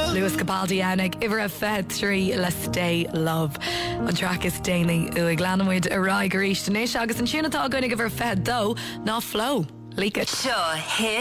Lewis Capaldi Enig, Iver a Fed 3 le Stay Love. An track is Daily Uig Lanamid a Rai Garish Danish agus an tuna tá going to give her Fed though, not flow. Leak it. Sure, hit.